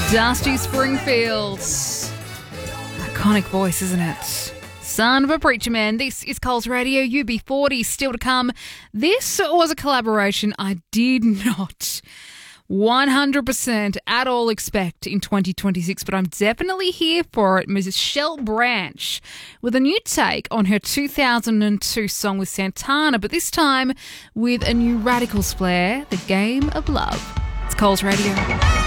Dusty Springfield. Iconic voice, isn't it? Son of a preacher man. This is Coles Radio, UB40, still to come. This was a collaboration I did not 100% at all expect in 2026, but I'm definitely here for it. Michelle Branch with a new take on her 2002 song with Santana, but this time with a new Radicals flair, The Game of Love. It's Coles Radio.